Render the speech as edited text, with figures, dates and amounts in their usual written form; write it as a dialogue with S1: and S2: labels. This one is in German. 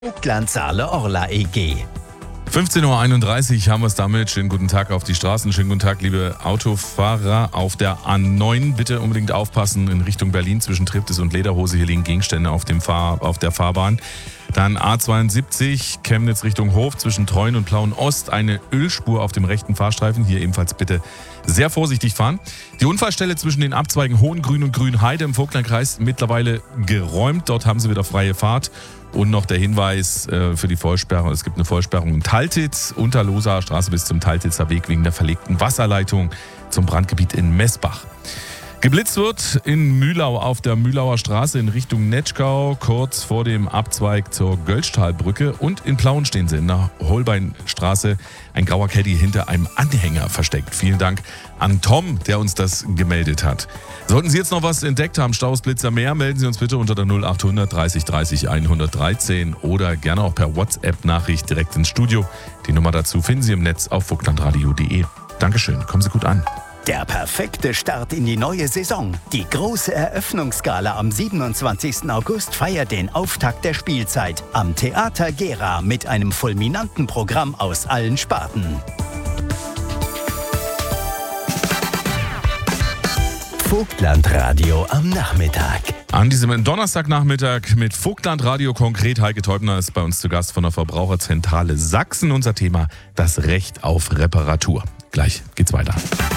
S1: Vogtland-Saale Orla EG.
S2: 15.31 Uhr haben wir es damit. Schönen guten Tag auf die Straßen. Schönen guten Tag, liebe Autofahrer auf der A9. Bitte unbedingt aufpassen in Richtung Berlin zwischen Triptis und Lederhose. Hier liegen Gegenstände auf der Fahrbahn. Dann A72 Chemnitz Richtung Hof zwischen Treuen und Plauen Ost. Eine Ölspur auf dem rechten Fahrstreifen. Hier ebenfalls bitte sehr vorsichtig fahren. Die Unfallstelle zwischen den Abzweigen Hohengrün und Grünheide im Vogtlandkreis mittlerweile geräumt. Dort haben sie wieder freie Fahrt. Und noch der Hinweis für die Vollsperrung. Es gibt eine Vollsperrung in Taltitz, unter Losaer Straße bis zum Taltitzer Weg wegen der verlegten Wasserleitung zum Brandgebiet in Messbach. Geblitzt wird in Mühlau auf der Mühlauer Straße in Richtung Netschkau, kurz vor dem Abzweig zur Gölschtalbrücke. Und in Plauen stehen sie in der Holbeinstraße. Ein grauer Caddy hinter einem Anhänger versteckt. Vielen Dank an Tom, der uns das gemeldet hat. Sollten Sie jetzt noch was entdeckt haben, Staus, Blitzer, mehr, melden Sie uns bitte unter der 0800 30 30 113 oder gerne auch per WhatsApp-Nachricht direkt ins Studio. Die Nummer dazu finden Sie im Netz auf vogtlandradio.de. Dankeschön, kommen Sie gut an.
S1: Der perfekte Start in die neue Saison. Die große Eröffnungsgala am 27. August feiert den Auftakt der Spielzeit am Theater Gera mit einem fulminanten Programm aus allen Sparten. Vogtlandradio am Nachmittag.
S2: An diesem Donnerstagnachmittag mit Vogtlandradio konkret. Heike Teubner ist bei uns zu Gast von der Verbraucherzentrale Sachsen. Unser Thema: das Recht auf Reparatur. Gleich geht's weiter.